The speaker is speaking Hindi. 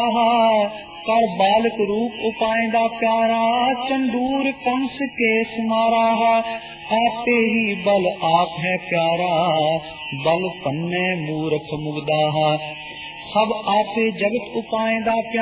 कर बालक रूप उपायदा प्यारा, चंदूर कंस केस मारा। आपे ही बल आप है प्यारा, बल पन्ने मूर्ख मुग्धा। सब आपे जगत उपायदा